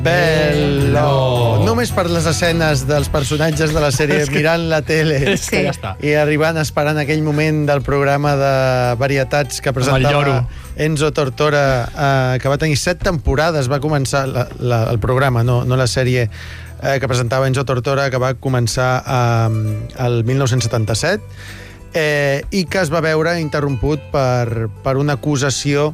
Bello! Només per les escenes dels personatges de la sèrie mirant la tele ja està. i arribant esperant aquell moment del programa de varietats que presentava Enzo Tortora, que va tenir 7 temporades, va començar el programa, no la sèrie, que presentava Enzo Tortora, que va començar el 1977 i que es va veure interromput per una acusació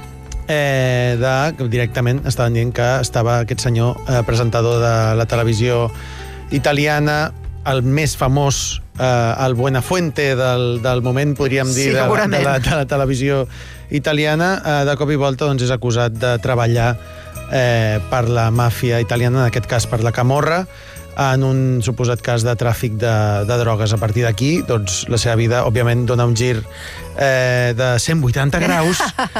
directament estaven dient que estava aquest senyor presentador de la televisió italiana, el més famós, el Buenafuente del moment, podríem dir, de la televisió italiana, de cop i volta és acusat de treballar per la màfia italiana, en aquest cas per la Camorra, en un suposat cas de tràfic de drogues. A partir d'aquí, doncs, la seva vida, òbviament, dona un gir de 180 graus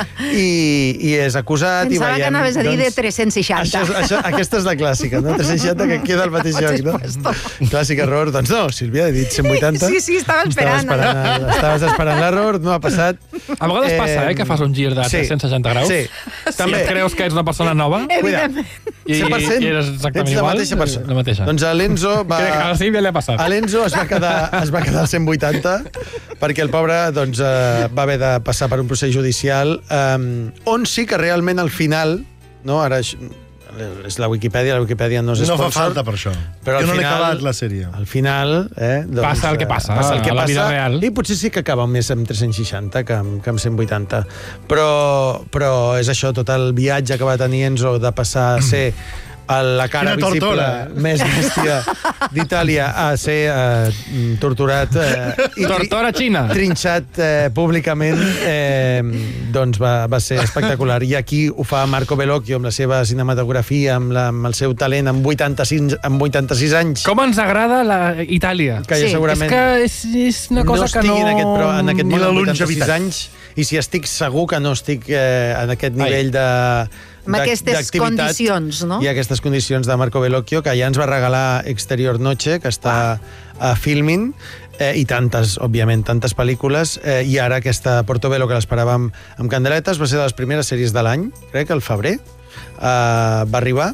i és acusat. Pensava que anaves a dir de 360. Aquesta és la clàssica, no? 360 que queda al mateix lloc, no? Clàssic error. Doncs no, Sílvia, he dit 180. Sí, estava esperant. Estaves esperant l'error, no ha passat. A vegades passa, que fas un gir de 360 graus. Sí. També creus que ets una persona nova. Evidentment. I eres exactament igual. Ets la mateixa persona. La mateixa. Doncs a l'Enzo va... Crec que a la Sílvia li ha passat. A l'Enzo es va quedar al 180 perquè el pobre va haver de passar per un procés judicial on sí que realment al final, no, ara és la Wikipedia no és sponsor. No fa falta per això. Però jo no l'he acabat la sèrie. Al final... Passa el que passa, a la vida real. I potser sí que acaba més amb 360 que amb 180. Però és això, tot el viatge que va tenir Enzo de passar a ser la cara visible més bèstia d'Itàlia a ser torturat i tortura xina, trinxat públicament, doncs va ser espectacular. I aquí ho fa Marco Bellocchio amb la seva cinematografia, amb el seu talent, amb 86 anys. Com ens agrada la Itàlia. Que ja segurament és una cosa que no... en aquest món amb 86 anys, i si estic segur que no estic en aquest nivell amb aquestes condicions, no? I aquestes condicions de Marco Bellocchio, que ja ens va regalar Exterior Noche, que està a Filmin, i tantes, òbviament, tantes pel·lícules, i ara aquesta Portobello, que l'esperàvem amb candeletes, va ser de les primeres sèries de l'any, crec que al febrer va arribar,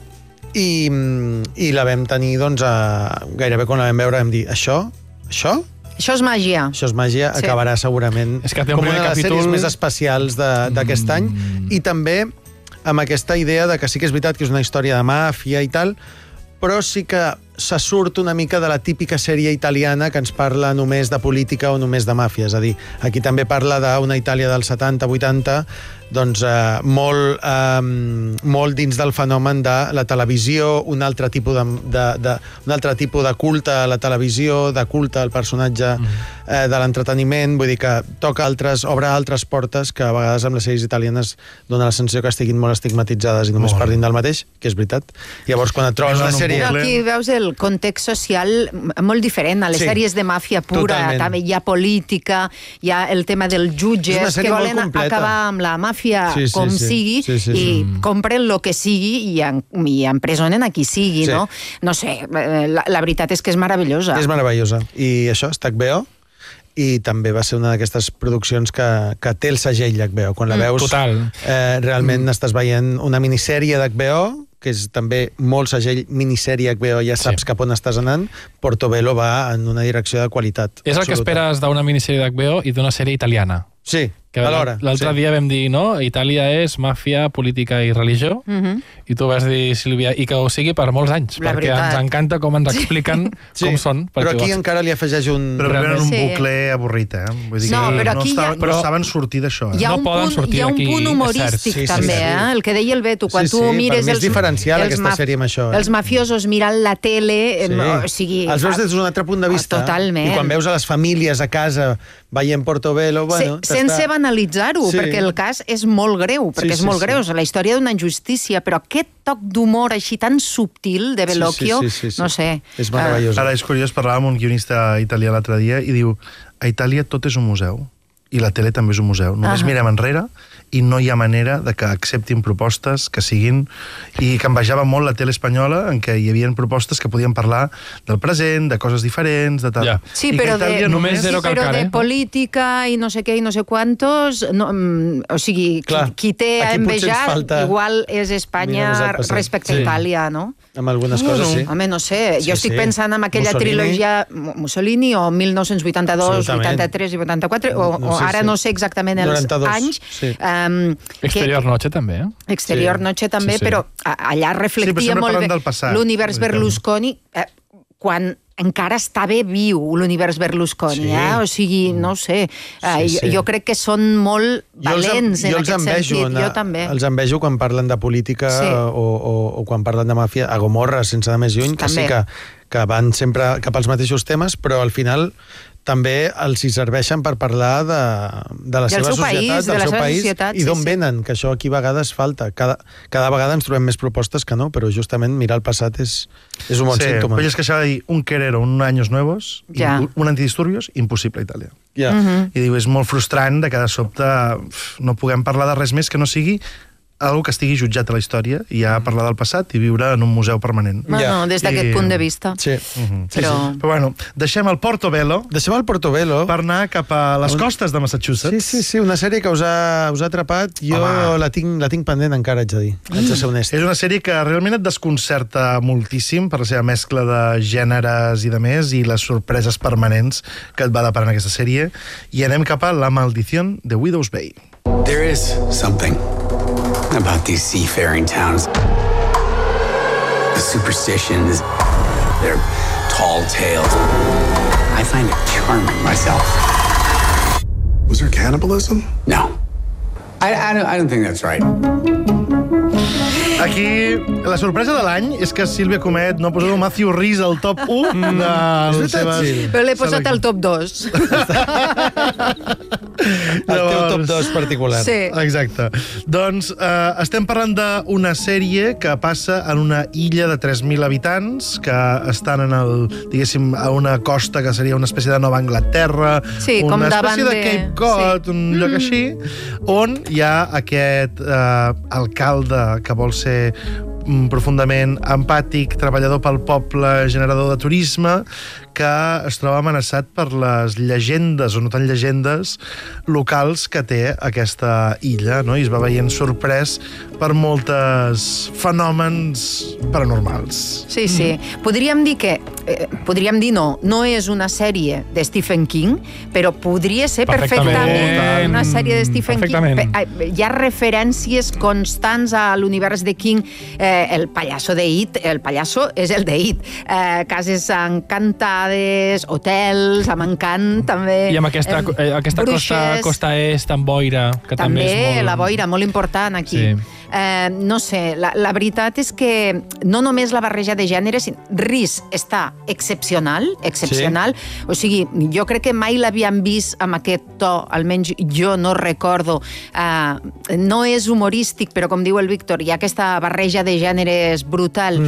i la vam tenir, doncs, gairebé quan la vam veure vam dir, això és màgia. Això és màgia, sí. Acabarà segurament com una de les sèries més especials d'aquest any, i també amb aquesta idea de que sí que és veritat que és una història de màfia i tal, però sí que se surt una mica de la típica sèrie italiana que ens parla només de política o només de màfia. És a dir, aquí també parla d'una Itàlia dels 70-80, doncs molt dins del fenomen de la televisió, un altre tipus de culte a la televisió, de culte al personatge de l'entreteniment, vull dir que obre altres portes que a vegades amb les sèries italianes dona la sensació que estiguin molt estigmatitzades i només parlin del mateix, que és veritat. Llavors, quan et trobes una sèrie... Però aquí veus el context social molt diferent a les sèries de màfia pura. També hi ha política, hi ha el tema dels jutges que volen acabar amb la màfia sigui i compren el que sigui i empresonen a qui sigui, no? No sé, la veritat és que és meravellosa. És meravellosa. I això, està HBO, i també va ser una d'aquestes produccions que té el segell d'HBO. Quan la veus, realment estàs veient una minissèrie d'HBO, que és també molt segell minissèrie HBO, ja saps cap on estàs anant. Portobello va en una direcció de qualitat. És el que esperes d'una minissèrie d'HBO i d'una sèrie italiana. Sí, alhora. L'altre dia vam dir, no? Itàlia és màfia, política i religió, i tu vas dir, Sílvia, i que ho sigui per molts anys, perquè ens encanta com ens expliquen com són. Però aquí encara li afegeix un... Però realment un bucle avorrit, Vull dir que no saben sortir d'això. Hi ha un punt humorístic, també, el que deia el Beto, quan tu mires els diferencial aquesta sèrie amb això. Els mafiosos mirant la tele, o sigui... Els veus des d'un altre punt de vista. Totalment. I quan veus a les famílies a casa veient Portobello, bueno... Sense banalitzar-ho, perquè el cas és molt greu, perquè és molt greu, és la història d'una injustícia, però aquest toc d'humor així tan subtil de Bellocchio, no sé. És meravellós. Ara és curiós, parlàvem amb un guionista italià l'altre dia i diu, a Itàlia tot és un museu. i la tele també és un museu. Només mirem enrere i no hi ha manera de que acceptin propostes que siguin... I que envejava molt la tele espanyola, en què hi havia propostes que podien parlar del present, de coses diferents, de tal... Ja. Sí, però de política i no sé què i no sé quantos... O sigui, qui té a envejar igual és Espanya respecte a Itàlia, no? Amb algunes coses, sí. Home, no sé. Jo estic pensant en aquella trilogia Mussolini o 1982, 83 i 84, o ara no sé exactament els anys. Exterior Noche també, Exterior Noche també, però allà reflectia molt bé l'univers Berlusconi quan encara estava viu l'univers Berlusconi, o sigui, no ho sé. Jo crec que són molt valents en aquest sentit. Jo també. Els envejo quan parlen de política o quan parlen de màfia, a Gomorra, sense anar més lluny, que sí que van sempre cap als mateixos temes, però al final també els hi serveixen per parlar de la seva societat, del seu país i d'on venen, que això aquí a vegades falta. Cada vegada ens trobem més propostes que no, però justament mirar el passat és un bon símptoma. Pues es que s'ha de dir un querero, un años nuevos, un antidisturbios, impossible a Itàlia. I diu, és molt frustrant de que de sobte no puguem parlar de res més que no sigui algo que estigui jutjat a la història i ja parlar del passat i viure en un museu permanent. Bueno, des d'aquest punt de vista. Sí. Però bueno, deixem el Portobello per anar cap a les costes de Massachusetts. Sí, una sèrie que us ha atrapat. Jo la tinc pendent encara, haig de dir. Haig de ser honest. És una sèrie que realment et desconcerta moltíssim per la seva mescla de gèneres i de més i les sorpreses permanents que et va deparant aquesta sèrie. I anem cap a La maldición de Widows Bay. There is something about these seafaring towns. The superstitions, their tall tales. I find it charming myself. Was there cannibalism? No. I don't think that's right. Aquí, la sorpresa de l'any és que Sílvia Comet no ha posat Matthew Rhys al top 1 de les seves... Però l'he posat al top 2. El teu top 2 particular. Sí. Exacte. Doncs estem parlant d'una sèrie que passa en una illa de 3.000 habitants que estan en diguéssim, a una costa que seria una espècie de Nova Anglaterra, una espècie de Cape Cod, un lloc així, on hi ha aquest alcalde que vol ser profundament empàtic, treballador pel poble, generador de turisme, que es troba amenaçat per les llegendes, o no tan llegendes, locals que té aquesta illa, no? I es va veient sorprès per moltes fenòmens paranormals. Sí. Podríem dir no és una sèrie de Stephen King, però podria ser perfectament una sèrie de Stephen King. Hi ha referències constants a l'univers de King. El pallasso de It, el pallasso és el de It. Cases encantades, hotels, amb encant, també. I amb aquesta costa est, amb boira, que també és molt... També, la boira, molt important aquí. Sí. No sé, la veritat és que no només la barreja de gèneres, Rhys està excepcional, o sigui, jo crec que mai l'havíem vist amb aquest to, almenys jo no recordo. No és humorístic, però com diu el Víctor, hi ha aquesta barreja de gèneres brutal.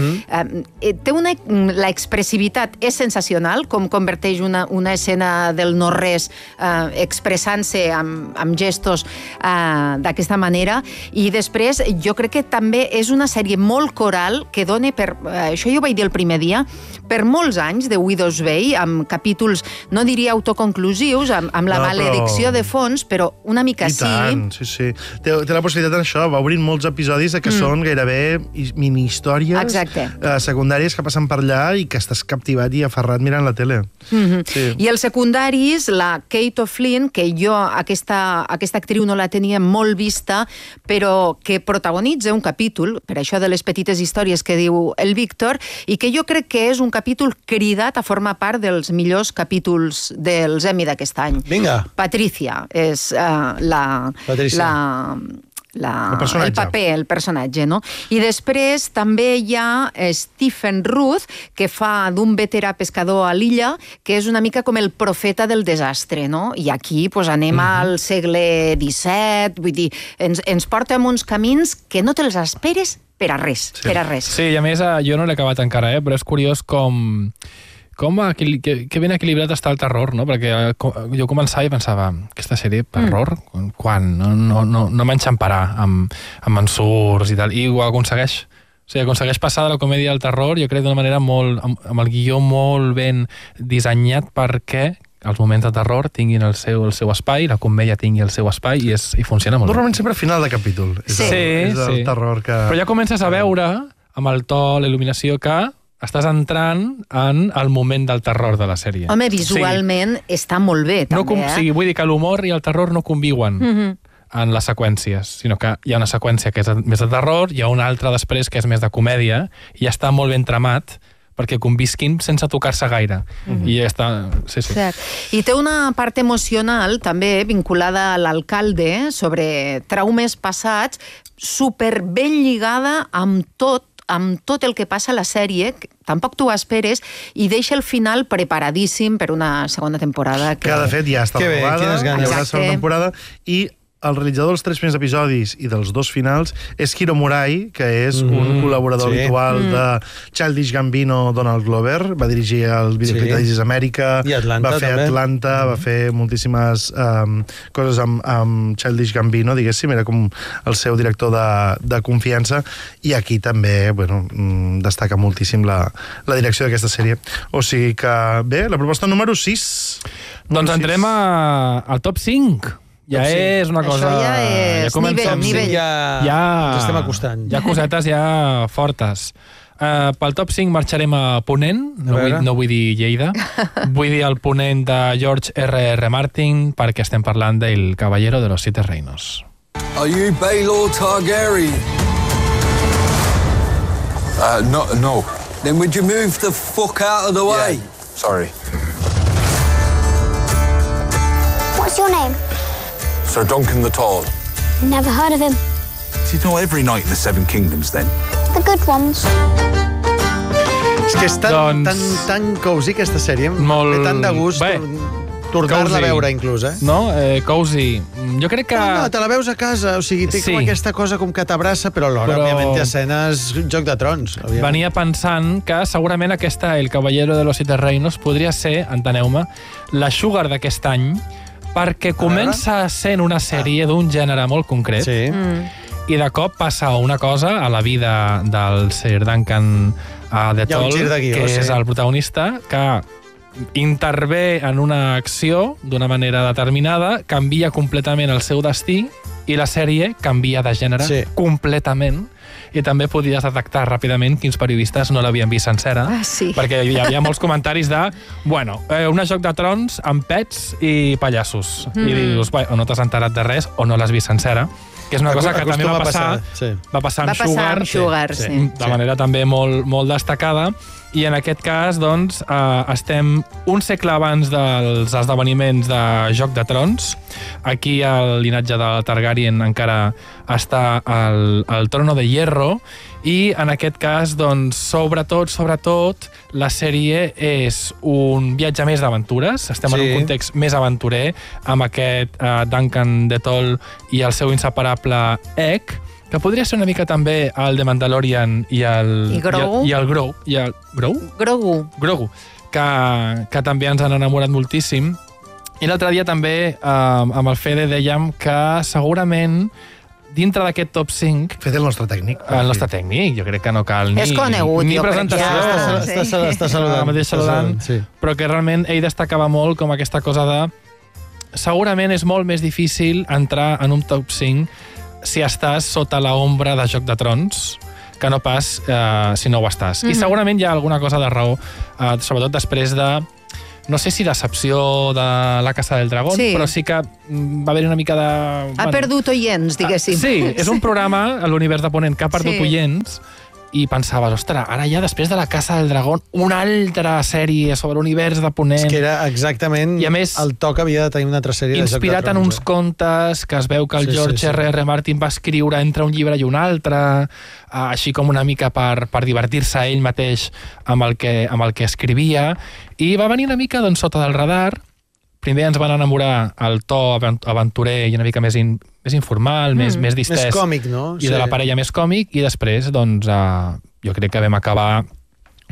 Té l'expressivitat és sensacional, com converteix una escena del no-res expressant-se amb gestos d'aquesta manera, i després jo crec que també és una sèrie molt coral que dona això jo ho vaig dir el primer dia, per molts anys de Widows Bay, amb capítols, no diria autoconclusius, amb la maledicció de fons, però una mica sí. I tant, sí. Té la possibilitat d'això, va obrint molts episodis que són gairebé mini-històries secundàries que passen per allà i que estàs captivat i aferrat mirant la tele. I els secundaris, la Kate O'Flynn, que jo aquesta actriu no la tenia molt vista, però que protagonitza un capítol, per això de les petites històries que diu el Víctor, i que jo crec que és un capítol cridat a formar part dels millors capítols dels Emmy d'aquest any. Vinga. Patricia és el personatge, no? I després també hi ha Stephen Ruth, que fa d'un veterà pescador a l'illa, que és una mica com el profeta del desastre, no? I aquí anem al segle XVII, vull dir, ens porta en uns camins que no te'ls esperes per a res. Sí, i a més, jo no l'he acabat encara, però és curiós com que ben equilibrat està el terror, no? Perquè jo començava i pensava, aquesta sèrie, terror? Quan? No m'enxamparà amb ensurts i tal. I ho aconsegueix. O sigui, aconsegueix passar de la comèdia al terror, jo crec d'una manera amb el guió molt ben dissenyat perquè els moments de terror tinguin el seu espai, la comèdia tingui el seu espai i funciona molt bé. Normalment sempre a final de capítol. És el terror que... Però ja comences a veure, amb el to, la il·luminació, que estàs entrant en el moment del terror de la sèrie. Home, visualment està molt bé, també, Sí, vull dir que l'humor i el terror no conviuen en les seqüències, sinó que hi ha una seqüència que és més de terror, hi ha una altra després que és més de comèdia, i està molt ben tramat perquè convisquin sense tocar-se gaire. I ja està... Sí. I té una part emocional també vinculada a l'alcalde sobre traumes passats, super ben lligada amb tot el que passa a la sèrie, tampoc t'ho esperes, i deixa el final preparadíssim per una segona temporada. Que de fet ja està provada, hi haurà segona temporada, i el realitzador dels 3 primers episodis i dels 2 finals és Hiro Murai, que és un col·laborador habitual de Childish Gambino, Donald Glover, va dirigir el videoclip de This is America, va fer Atlanta, va fer moltíssimes coses amb Childish Gambino, diguéssim, era com el seu director de confiança, i aquí també destaca moltíssim la direcció d'aquesta sèrie. O sigui que, bé, la proposta número 6. Doncs entrem al top 5. Ja és una cosa... Això ja és nivell. Ja ens estem acostant. Hi ha cosetes ja fortes. Pel top 5 marxarem a Ponent, no vull dir Lleida, vull dir el Ponent de George R.R. Martin, perquè estem parlant del Caballero de los 7 Reinos. Are you Baelor Targaryen? No. Then would you move the fuck out of the way? Yeah. Sorry. What's your name? Sir Duncan the Tall. Never heard of him. Do you know every knight in the 7 kingdoms, then? The good ones. És que és tan cozy, aquesta sèrie. Ve tan de gust tornar-la a veure, inclús, No? Cozy. Jo crec que... No, te la veus a casa, o sigui, té com aquesta cosa com que t'abraça, però alhora, òbviament, té escenes Joc de Trons. Venia pensant que segurament aquesta, El Caballero de los 7 Reinos, podria ser, enteneu-me, la Sugar d'aquest any, perquè comença sent una sèrie d'un gènere molt concret i de cop passa una cosa a la vida del Sir Duncan de Tall, que és el protagonista, que intervé en una acció d'una manera determinada, canvia completament el seu destí i la sèrie canvia de gènere completament. I també podies detectar ràpidament quins periodistes no l'havien vist sencera, perquè hi havia molts comentaris de un Joc de Trons amb pets i pallassos. I dius, o no t'has enterat de res o no l'has vist sencera, que és una cosa que també va passar amb Sugar, de manera també molt destacada. I en aquest cas, doncs, estem un segle abans dels esdeveniments de Joc de Trons. Aquí el linatge de Targaryen encara està al Trono de Hierro, i en aquest cas, doncs, sobretot, la sèrie és un viatge més d'aventures. Estem en un context més aventurer, amb aquest Duncan de Tall i el seu inseparable Egg, que podria ser una mica també el de Mandalorian i el Grogu, que també ens han enamorat moltíssim. I l'altre dia també amb el Fede dèiem que segurament dintre d'aquest top 5... Fede, el nostre tècnic. El nostre tècnic, jo crec que no cal ni presentació. Està saludant. Però que realment ell destacava molt com aquesta cosa de... Segurament és molt més difícil entrar en un top 5 si estàs sota la ombra de Joc de Trons, que no pas si no ho estàs. I segurament hi ha alguna cosa de raó, sobretot després de, no sé si decepció de La Casa del Dragón, però sí que va haver una mica de... Ha perdut oients, diguéssim. Sí, és un programa, a l'Univers de Ponent, que ha perdut oients, i pensaves, ostres, ara ja després de La Casa del Dragón, una altra sèrie sobre l'univers de Ponent. És que era exactament el to que havia de tenir una altra sèrie de Joc de Trons. Inspirat en uns contes que es veu que el George R.R. Martin va escriure entre un llibre i un altre, així com una mica per divertir-se ell mateix amb el que escrivia, i va venir una mica sota del radar. Primer ens van enamorar el to aventurer i una mica més informal, més distès. Més còmic, no? I de la parella més còmic, i després, doncs, jo crec que vam acabar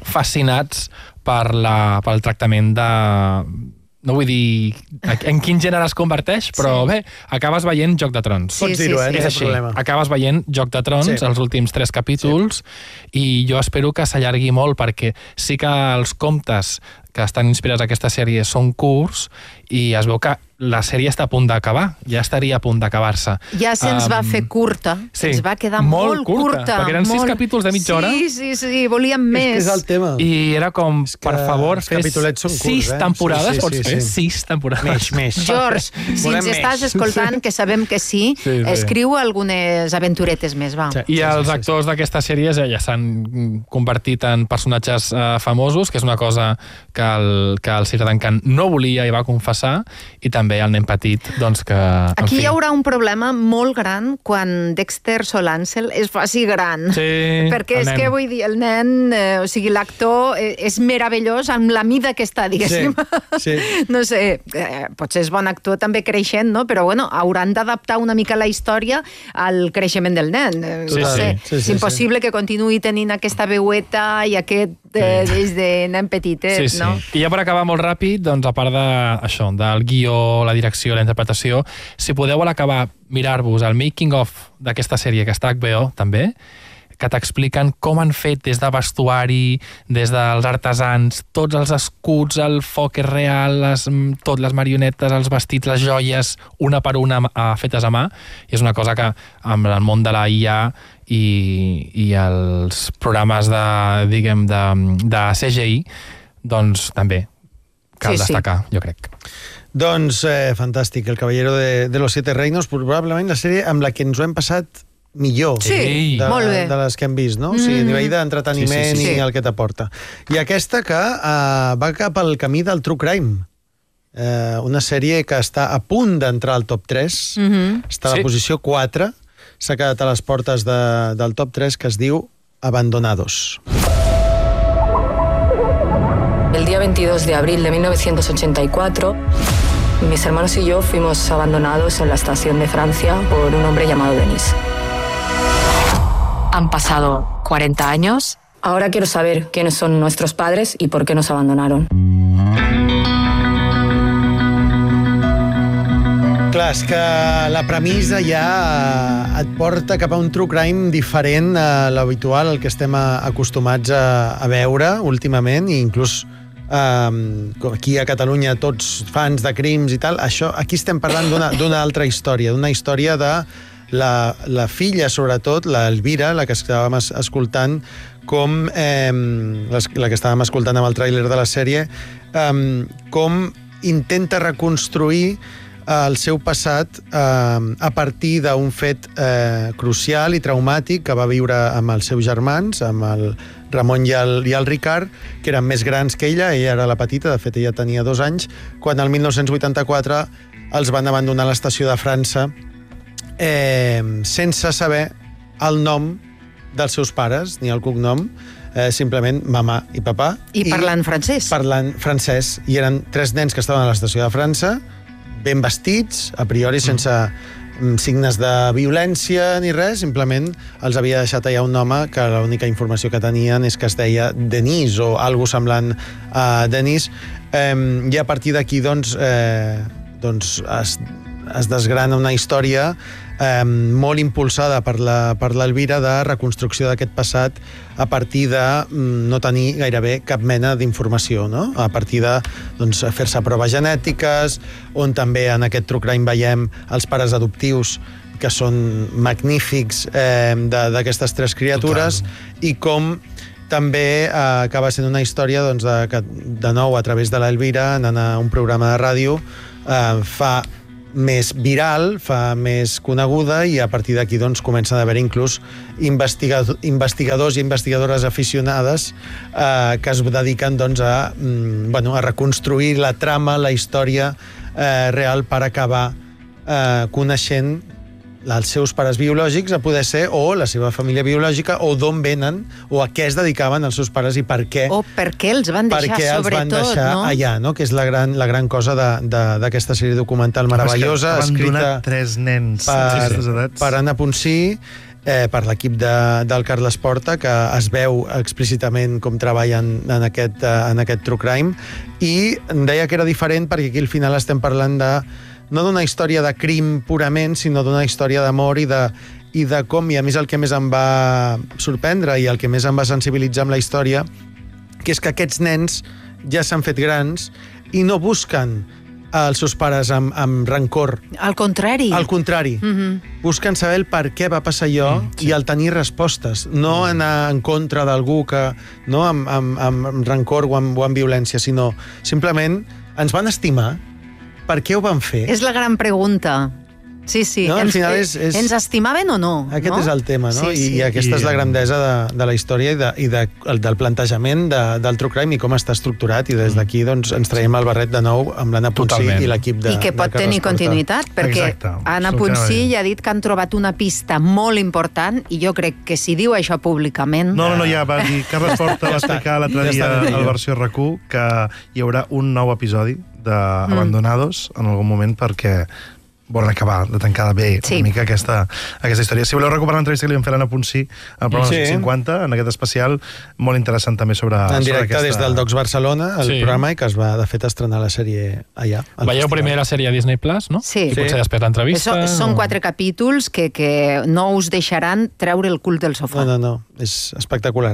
fascinats pel tractament de... No vull dir en quin gènere es converteix, però bé, acabes veient Joc de Trons. Pots dir-ho, és així. Acabes veient Joc de Trons, els últims 3 capítols, i jo espero que s'allargui molt, perquè sí que els contes que estan inspirats en aquesta sèrie són curts, i es veu que la sèrie està a punt d'acabar, ja estaria a punt d'acabar-se. Ja se'ns va fer curta, ens va quedar molt curta. Perquè eren 6 capítols de mitja hora. Sí, volíem més. És que és el tema. I era com, per favor, fes 6 temporades, pots fer 6 temporades. Més. George, si ens estàs escoltant, que sabem que sí, escriu algunes aventuretes més, va. I els actors d'aquesta sèrie ja s'han convertit en personatges famosos, que és una cosa que el Sir Duncan no volia i va confessar, i també el nen petit, doncs que... Aquí hi haurà un problema molt gran quan Dexter Solancel es faci gran. Sí, perquè és que, vull dir, el nen, o sigui, l'actor és meravellós amb la mida que està, diguéssim. Sí. No sé, potser és bon actor també creixent, no? Però, bueno, hauran d'adaptar una mica la història al creixement del nen. És impossible que continuï tenint aquesta veueta i aquest des de nen petitet, no? I ja per acabar molt ràpid, doncs, a part d'això, del guió, la direcció, la interpretació, si podeu a l'acabar mirar-vos el making of d'aquesta sèrie que està a HBO, també, que t'expliquen com han fet des de vestuari, des dels artesans, tots els escuts, el foc és real, tot, les marionetes, els vestits, les joies, una per una fetes a mà, i és una cosa que amb el món de la IA i els programes de CGI, doncs també cal destacar, jo crec. Doncs fantàstic, El Caballero de los Siete Reinos, probablement la sèrie amb la que ens ho hem passat millor de les que hem vist, no? O sigui, a nivell d'entreteniment i el que t'aporta. I aquesta que va cap al camí del true crime. Una sèrie que està a punt d'entrar al top 3, està a la posició 4, s'ha quedat a les portes del top 3, que es diu Abandonados. El día 22 de abril de 1984, mis hermanos y yo fuimos abandonados en la estación de Francia por un hombre llamado Denis. Han pasado 40 años. Ahora quiero saber quiénes son nuestros padres y por qué nos abandonaron. Clar, és que la premissa ja et porta cap a un true crime diferent a l'habitual, el que estem acostumats a veure últimament, i inclús aquí a Catalunya tots fans de crims i tal. Aquí estem parlant d'una altra història, d'una història de la filla, sobretot, l'Elvira, la que estàvem escoltant, la que estàvem escoltant amb el tràiler de la sèrie, com intenta reconstruir el seu passat a partir d'un fet crucial i traumàtic que va viure amb els seus germans, amb el Ramon i el Ricard, que eren més grans que ella era la petita, de fet ella tenia 2 anys, quan el 1984 els van abandonar a l'estació de França sense saber el nom dels seus pares, ni el cognom, simplement mamà i papà. I parlant francès. Parlant francès. I eren 3 nens que estaven a l'estació de França, ben vestits, a priori sense signes de violència ni res, simplement els havia deixat allà un home que l'única informació que tenien és que es deia Denis o alguna cosa semblant a Denis, i a partir d'aquí doncs es desgrana una història molt impulsada per l'Elvira de reconstrucció d'aquest passat a partir de no tenir gairebé cap mena d'informació, no? A partir de fer-se proves genètiques, on també en aquest true crime veiem els pares adoptius que són magnífics d'aquestes 3 criatures. Total. I com també acaba sent una història que de nou a través de l'Elvira, anant a un programa de ràdio, fa més viral, fa més coneguda, i a partir d'aquí comencen a haver inclús investigadors i investigadores aficionades que es dediquen a reconstruir la trama, la història real per acabar coneixent els seus pares biològics, a poder ser, o la seva família biològica, o d'on venen, o a què es dedicaven els seus pares i per què. O per què els van deixar, sobretot, no? Allà, no? Que és la gran cosa d'aquesta sèrie documental meravellosa, escrita 3 nens per Anna Ponsí, per l'equip del Carles Porta, que es veu explícitament com treballen en aquest true crime, i deia que era diferent perquè aquí al final estem parlant no d'una història de crim purament, sinó d'una història d'amor i de com, i a més el que més em va sorprendre i el que més em va sensibilitzar amb la història, que és que aquests nens ja s'han fet grans i no busquen els seus pares amb rancor. Al contrari. Al contrari. Busquen saber el per què va passar allò i el tenir respostes. No anar en contra d'algú no amb rancor o amb violència, sinó simplement ens van estimar. Per què ho van fer? És la gran pregunta. Sí, sí. No? Al final ens estimaven o no? Aquest és el tema, no? I aquesta és la grandesa de la història i del plantejament del true crime i com està estructurat, i des d'aquí ens traiem el barret de nou amb l'Anna Punsí i l'equip de I que pot tenir continuïtat, perquè Anna Punsí ja ha dit que han trobat una pista molt important, i jo crec que si diu això públicament... No, ja va dir, Carles Porta va explicar l'altre dia a la versió RAC1 que hi haurà un nou episodi d'Abandonados en algun moment, perquè volen acabar de tancar bé una mica aquesta història. Si voleu recuperar l'entrevista que li vam fer a l'Anna Punsí al programa 50, en aquest especial, molt interessant també sobre en directe des del Docs Barcelona, el programa, i que es va, de fet, estrenar la sèrie allà. Veieu primer la sèrie a Disney Plus, no? Sí. I potser després l'entrevista. Són 4 capítols que no us deixaran treure el cul del sofà. No, és espectacular.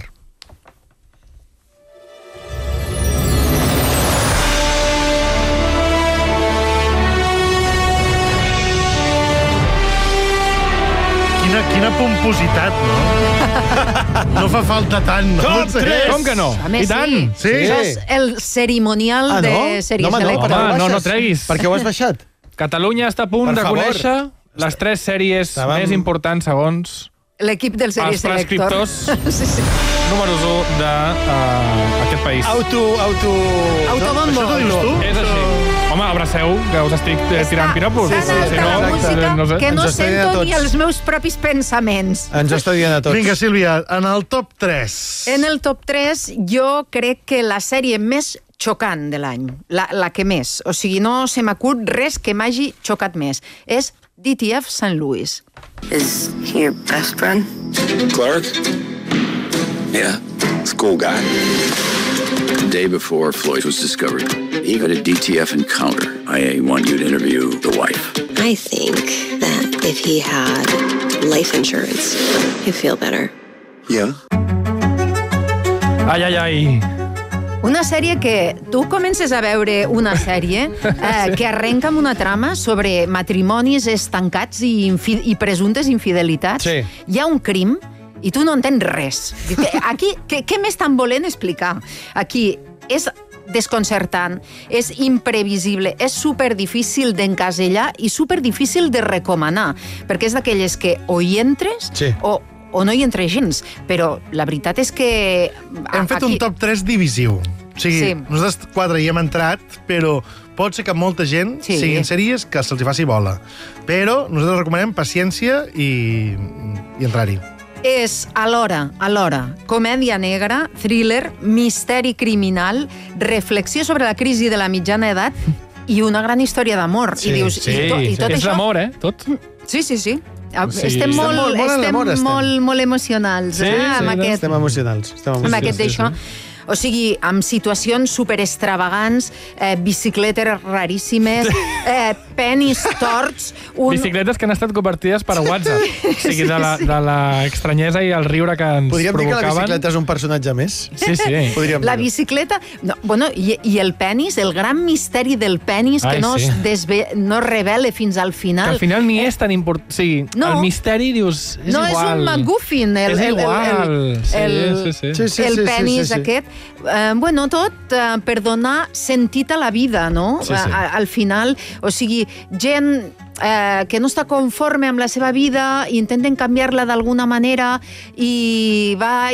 Quina pompositat, no? No fa falta tant, no? Top 3! Com que no? I tant! Sí? Això és el cerimonial de sèries electorals. Home, no treguis. Per què ho has baixat? Catalunya està a punt de conèixer les 3 sèries més importants segons l'equip dels sèries electors números 1 d'aquest país. Autobombo. Això t'ho dius tu? És així. Home, abraceu, que us estic tirant pirapos. La música que no sento ni els meus propis pensaments. Ens està dient a tots. Vinga, Sílvia, en el top 3. En el top 3 jo crec que la sèrie més xocant de l'any, la que més, o sigui, no se m'acut res que m'hagi xocat més, és DTF St. Louis. Is he your best friend? Clark? Yeah, school guy. The day before Floyd was discovered, he had a DTF encounter. I want you to interview the wife. I think that if he had life insurance, he'd feel better. Yeah. Ai. Una sèrie que tu comences a veure una sèrie que arrenca amb una trama sobre matrimonis estancats i presumptes infidelitats. Sí. Hi ha un crim i tu no entens res. Aquí, què m'estan volent explicar? Aquí és desconcertant, és imprevisible, és superdifícil d'encasellar i superdifícil de recomanar, perquè és d'aquelles que o hi entres o no hi entres gens, però la veritat és que... Hem fet un top 3 divisiu. O sigui, nosaltres 4 hi hem entrat, però pot ser que molta gent siguin sèries que se'ls faci bola. Però nosaltres recomanem paciència i entrar-hi. És alhora comèdia negra, thriller, misteri criminal, reflexió sobre la crisi de la mitjana edat i una gran història d'amor. I dius, i tot és l'amor, tot? Sí. Estem molt emocionals. Estem emocionals. Amb aquest d'això. O sigui, amb situacions superextravagants, bicicletes raríssimes, penis torts... Bicicletes que han estat convertides per WhatsApp. O sigui, de l'estranyesa i el riure que ens provocaven. Podríem dir que la bicicleta és un personatge més? Sí. La bicicleta... I el penis, el gran misteri del penis que no revela fins al final. Que al final ni és tan important. O sigui, el misteri, dius, és igual. No, és un MacGuffin. És igual. El penis aquest. Tot per donar sentit a la vida, no? Al final, o sigui, gent que no està conforme amb la seva vida, intenten canviar-la d'alguna manera i va